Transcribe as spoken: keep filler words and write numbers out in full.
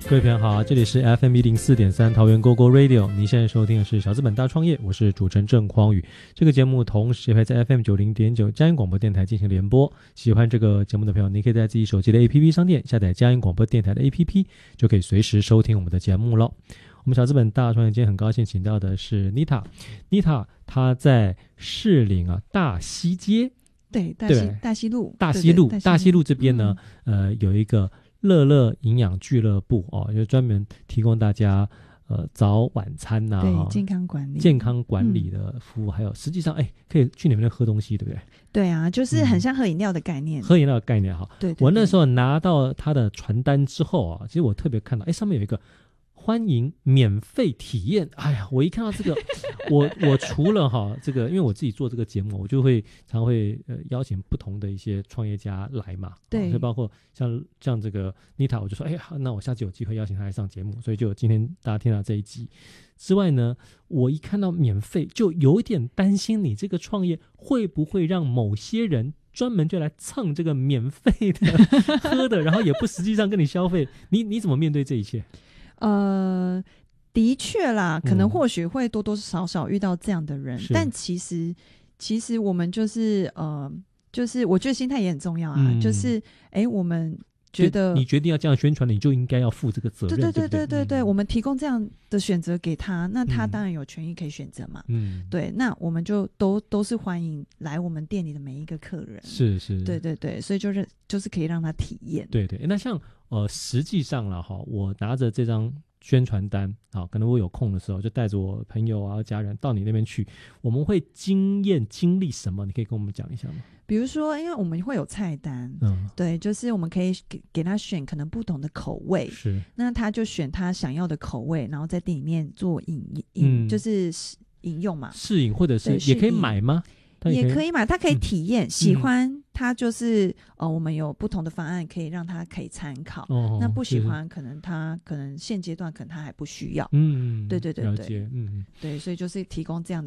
各位朋友好，这里是 F M 一零四点三桃园 Go Go Radio， 您现在收听的是小资本大创业，我是主持人郑匡宇。这个节目同时也会在 F M 九零点九佳音广播电台进行联播。喜欢这个节目的朋友，您可以在自己手机的 A P P 商店下载佳音广播电台的 A P P， 就可以随时收听我们的节目了。我们小资本大创业今天很高兴请到的是 Nita，Nita 她在士林啊大溪街， 对，大溪大溪路， 大溪路， 对对大溪路这边呢，嗯、呃，有一个乐乐营养俱乐部哦，就专门提供大家呃早晚餐呐、啊， 对健康管理、 健康管理的服务，嗯、还有实际上哎，可以去你们那喝东西，对不对？ 对啊，就是很像喝饮料的概念，嗯、 喝饮料的概念哈。 对, 对, 对， 我那时候拿到他的传单之后啊，其实我特别看到，哎，上面有一个。欢迎免费体验，哎呀，我一看到这个，我我除了哈这个，因为我自己做这个节目，我就会常会呃邀请不同的一些创业家来嘛， 对， 所以包括像像这个 Nita， 我就说，哎呀，那我下次有机会邀请他来上节目，所以就今天大家听到这一集之外呢，我一看到免费，就有一点担心你这个创业会不会让某些人。专门就来蹭这个免费的喝的，然后也不实际上跟你消费，你你怎么面对这一切？ 呃，的确啦，可能或许会多多少少遇到这样的人，嗯、但其实其实我们就是呃，就是我觉得心态也很重要啊，嗯、就是哎，我们觉得你决定要这样宣传，你就应该要负这个责任。 对对对对对对， 嗯、 我们提供这样的选择给他，那他当然有权益可以选择嘛。嗯，对，那我们就都都是欢迎来我们店里的每一个客人。 是是， 对对对，所以就是就是可以让他体验。 对对，那像呃，实际上啦哈，我拿着这张宣传单啊，可能我有空的时候就带着我朋友啊、家人到你那边去，我们会经验经历什么？你可以跟我们讲一下吗？ 比如说，因为我们会有菜单，嗯，对，就是我们可以给给他选可能不同的口味， 是， 那他就选他想要的口味，然后在店里面做饮饮，嗯、就是饮用嘛， 试饮或者是也可以买吗？ 也可以也可以买，他可以体验，嗯、喜欢他就是呃，我们有不同的方案可以让他可以参考。哦、那不喜欢，可能他可能现阶段可能他还不需要。嗯，对对对对， 了解，嗯， 对，所以就是提供这样